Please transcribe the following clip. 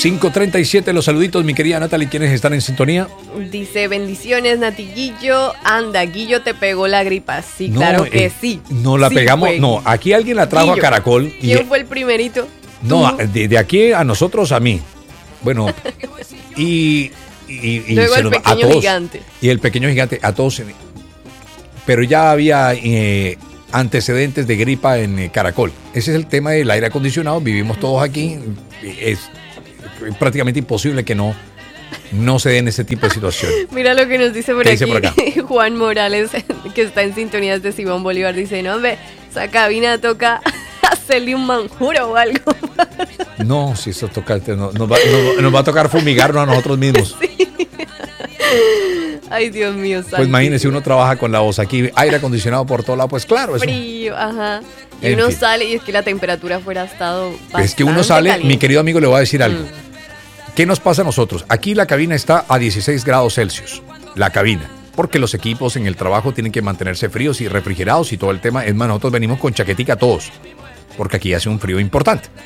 5:37, los saluditos, mi querida Natalie, ¿quiénes están en sintonía? Dice, bendiciones, Nati. Guillo, anda, Guillo te pegó la gripa. Sí, no, claro que sí. No la sí pegamos, fue. no, aquí alguien la trajo Guillo, a Caracol. ¿Quién fue el primerito? No, de aquí a nosotros, a mí. Bueno, y luego el pequeño gigante. Y el pequeño gigante, a todos. Pero ya había antecedentes de gripa en Caracol. Ese es el tema del aire acondicionado. Vivimos todos aquí. Es prácticamente imposible que no se den ese tipo de situaciones. Mira lo que nos dice por aquí por acá? Juan Morales, que está en sintonía de Simón Bolívar. Dice, no, hombre, esa cabina toca hacerle un manjuro o algo. No, si eso toca, nos va a tocar fumigarnos a nosotros mismos. Sí. Ay, Dios mío, santísimo. Pues imagínese, uno trabaja con la voz aquí, aire acondicionado por todo lado, pues claro. Frío, ajá. Y uno sale y es que la temperatura fuera ha estado bastante es que uno sale, caliente. Mi querido amigo, le voy a decir algo. ¿Qué nos pasa a nosotros? Aquí la cabina está a 16 grados Celsius, la cabina, porque los equipos en el trabajo tienen que mantenerse fríos y refrigerados y todo el tema. Es más, nosotros venimos con chaquetica todos, porque aquí hace un frío importante.